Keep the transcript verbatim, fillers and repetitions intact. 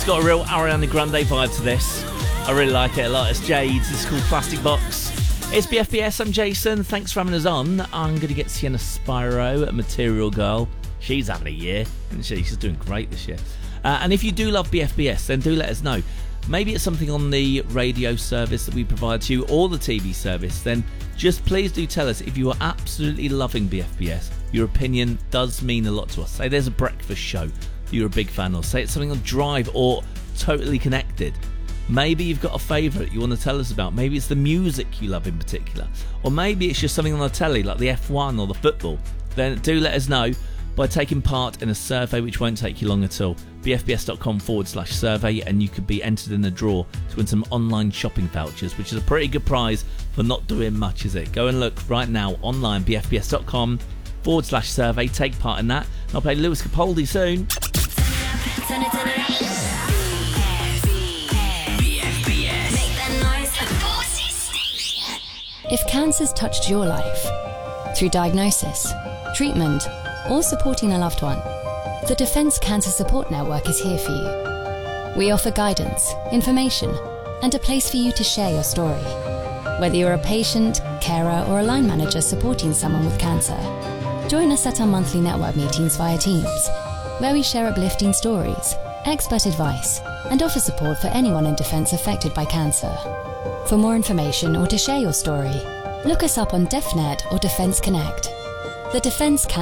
got a real Ariana Grande vibe to this. I really like it a lot. It's Jades. It's called Plastic Box. It's B F B S. I'm Jason. Thanks for having us on. I'm going to get Sienna Spyro, a Material Girl. She's having a year, isn't she? She's doing great this year. Uh, and if you do love B F B S, then do let us know. Maybe it's something on the radio service that we provide to you or the T V service. Then just please do tell us if you are absolutely loving B F B S. Your opinion does mean a lot to us. Say there's a breakfast show you're a big fan of. Say it's something on Drive or Totally Connected. Maybe you've got a favourite you want to tell us about. Maybe it's the music you love in particular. Or maybe it's just something on the telly like the F one or the football. Then do let us know by taking part in a survey which won't take you long at all. bfbs.com forward slash survey and you could be entered in the draw to win some online shopping vouchers, which is a pretty good prize for not doing much, is it? Go and look right now online, bfbs.com forward slash survey. Take part in that. And I'll play Lewis Capaldi soon. Turn it, turn it up. If cancer's touched your life, through diagnosis, treatment, or supporting a loved one, the Defence Cancer Support Network is here for you. We offer guidance, information, and a place for you to share your story. Whether you're a patient, carer, or a line manager supporting someone with cancer, join us at our monthly network meetings via Teams, where we share uplifting stories, expert advice, and offer support for anyone in Defence affected by cancer. For more information or to share your story, look us up on DefNet or Defence Connect. The Defence Cancer